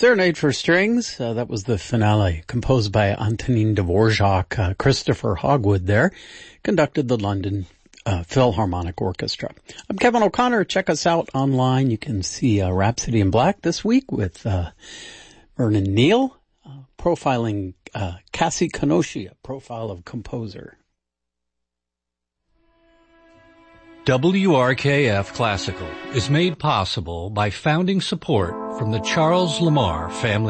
Serenade for Strings, that was the finale, composed by Antonin Dvorak. Christopher Hogwood there conducted the London Philharmonic Orchestra. I'm Kevin O'Connor. Check us out online. You can see Rhapsody in Black this week with Vernon Neal, profiling Cassie Kanoshi, a profile of composer. WRKF Classical is made possible by founding support from the Charles Lamar Family